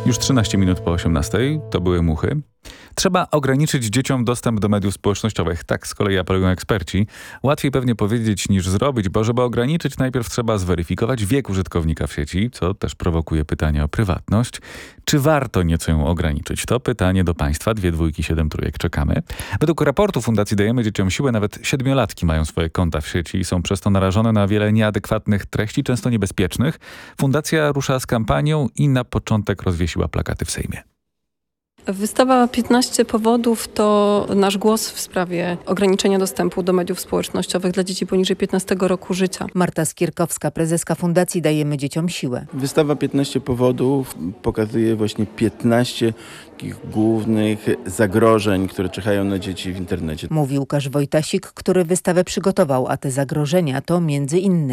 Już 13 minut po 18 to były muchy. Trzeba ograniczyć dzieciom dostęp do mediów społecznościowych. Tak z kolei apelują eksperci. Łatwiej pewnie powiedzieć niż zrobić, bo żeby ograniczyć, najpierw trzeba zweryfikować wiek użytkownika w sieci, co też prowokuje pytanie o prywatność. Czy warto nieco ją ograniczyć? To pytanie do państwa. 2 dwójki, 7 trójek. Czekamy. Według raportu Fundacji Dajemy Dzieciom Siłę nawet 7-latki mają swoje konta w sieci i są przez to narażone na wiele nieadekwatnych treści, często niebezpiecznych. Fundacja rusza z kampanią i na początek rozwiesiła plakaty w Sejmie. Wystawa 15 powodów to nasz głos w sprawie ograniczenia dostępu do mediów społecznościowych dla dzieci poniżej 15 roku życia. Marta Skierkowska, prezeska Fundacji Dajemy Dzieciom Siłę. Wystawa 15 powodów pokazuje właśnie 15 takich głównych zagrożeń, które czekają na dzieci w internecie. Mówi Łukasz Wojtasik, który wystawę przygotował, a te zagrożenia to między innymi